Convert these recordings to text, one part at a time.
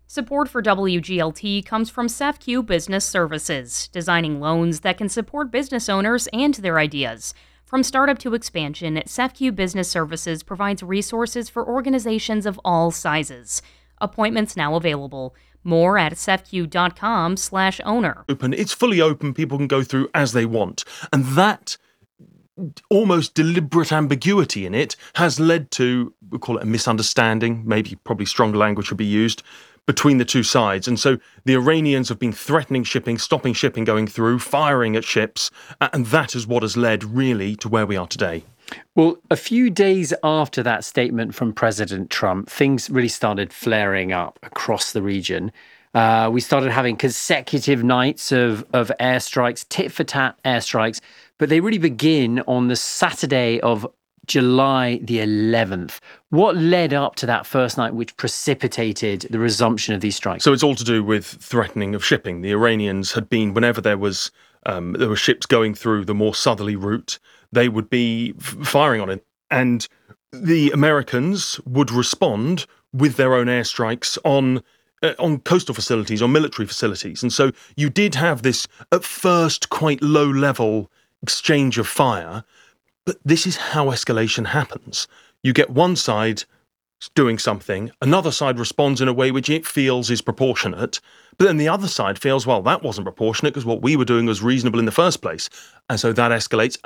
Support for WGLT comes from SafeQ Business Services, designing loans that can support business owners and their ideas. From startup to expansion, SafeQ Business Services provides resources for organizations of all sizes. Appointments now available. More at safeq.com/owner. It's fully open. People can go through as they want. And that almost deliberate ambiguity in it has led to, we'll call it a misunderstanding, probably stronger language should be used, between the two sides. And so the Iranians have been threatening shipping, stopping shipping going through, firing at ships, and that is what has led really to where we are today. Well, a few days after that statement from President Trump, things really started flaring up across the region. We started having consecutive nights of airstrikes, tit-for-tat airstrikes, but they really begin on the Saturday of July the 11th. What led up to that first night which precipitated the resumption of these strikes? So it's all to do with threatening of shipping. The Iranians had been, whenever there were ships going through the more southerly route, they would be firing on it. And the Americans would respond with their own airstrikes on coastal facilities, on military facilities. And so you did have this, at first, quite low-level exchange of fire. But this is how escalation happens. You get one side doing something, another side responds in a way which it feels is proportionate, but then the other side feels, well, that wasn't proportionate because what we were doing was reasonable in the first place. And so that escalates,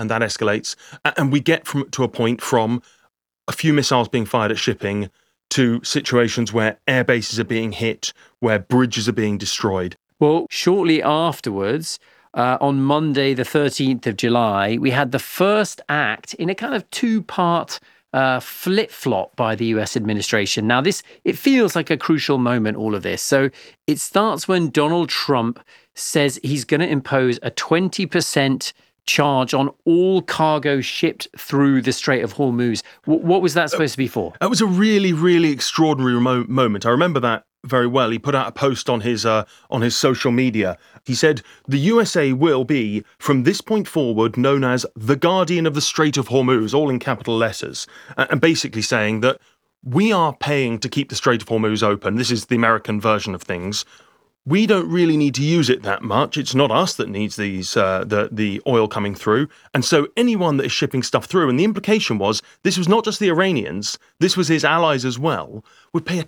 and we get to a point from a few missiles being fired at shipping to situations where air bases are being hit, where bridges are being destroyed. Well, shortly afterwards, on Monday, the 13th of July, we had the first act in a kind of two-part flip-flop by the US administration. Now, it feels like a crucial moment, all of this. So it starts when Donald Trump says he's going to impose a 20% charge on all cargo shipped through the Strait of Hormuz. What was that supposed to be for? It was a really, really extraordinary moment. I remember that very well. He put out a post on his social media. He said, the USA will be, from this point forward, known as the Guardian of the Strait of Hormuz, all in capital letters, and basically saying that we are paying to keep the Strait of Hormuz open. This is the American version of things. We don't really need to use it that much. It's not us that needs the oil coming through. And so anyone that is shipping stuff through, and the implication was this was not just the Iranians, this was his allies as well, would pay a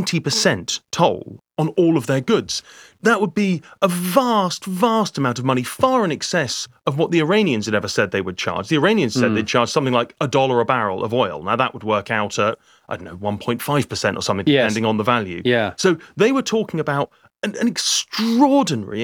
20% toll on all of their goods. That would be a vast, vast amount of money, far in excess of what the Iranians had ever said they would charge. The Iranians said they'd charge something like $1 a barrel of oil. Now that would work out at, 1.5% or something, depending on the value. Yeah. So they were talking about an extraordinary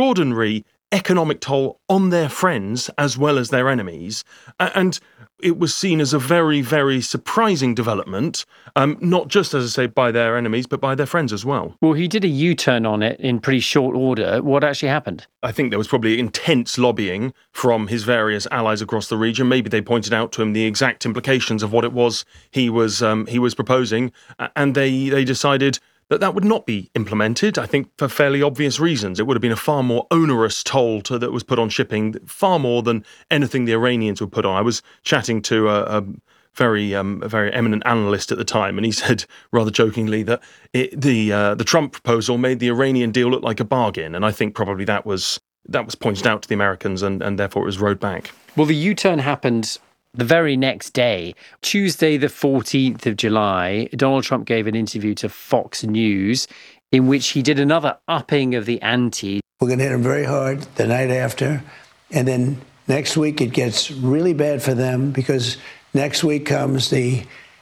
economic toll on their friends as well as their enemies. And it was seen as a very, very surprising development, not just, as I say, by their enemies, but by their friends as well. Well, he did a U-turn on it in pretty short order. What actually happened? I think there was probably intense lobbying from his various allies across the region. Maybe they pointed out to him the exact implications of what it was he was proposing, and they decided that would not be implemented, I think, for fairly obvious reasons. It would have been a far more onerous toll that was put on shipping, far more than anything the Iranians would put on. I was chatting to a very eminent analyst at the time, and he said, rather jokingly, that the Trump proposal made the Iranian deal look like a bargain, and I think probably that was pointed out to the Americans, and therefore it was rowed back. Well, the U-turn happened the very next day, Tuesday, the 14th of July. Donald Trump gave an interview to Fox News in which he did another upping of the ante. We're going to hit them very hard the night after. And then next week it gets really bad for them because next week comes the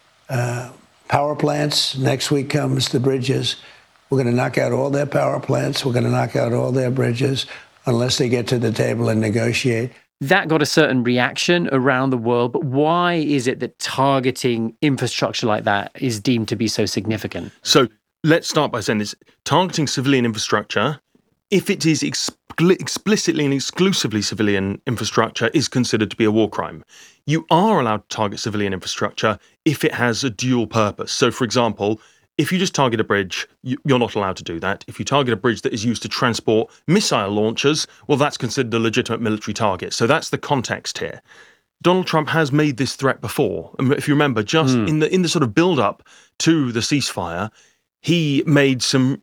power plants. Next week comes the bridges. We're going to knock out all their power plants. We're going to knock out all their bridges unless they get to the table and negotiate. That got a certain reaction around the world, but why is it that targeting infrastructure like that is deemed to be so significant? So let's start by saying this. Targeting civilian infrastructure, if it is explicitly and exclusively civilian infrastructure, is considered to be a war crime. You are allowed to target civilian infrastructure if it has a dual purpose. So, for example, if you just target a bridge, you're not allowed to do that. If you target a bridge that is used to transport missile launchers, well, that's considered a legitimate military target. So that's the context here. Donald Trump has made this threat before. If you remember, just in the sort of build-up to the ceasefire, he made some